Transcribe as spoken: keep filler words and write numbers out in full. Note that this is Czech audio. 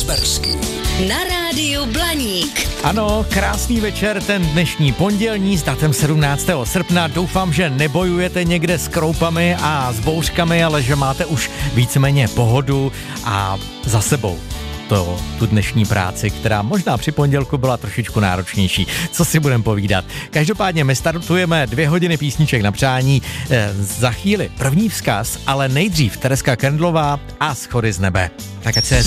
Kasperský. Na rádiu Blaník. Ano, krásný večer, ten dnešní pondělní s datem sedmnáctého srpna. Doufám, že nebojujete někde s kroupami a s bouřkami, ale že máte už víceméně pohodu a za sebou to, tu dnešní práci, která možná při pondělku byla trošičku náročnější. Co si budeme povídat? Každopádně my startujeme dvě hodiny písniček na přání. E, za chvíli první vzkaz, ale nejdřív Tereska Kendlová a Schody z nebe. Tak ať se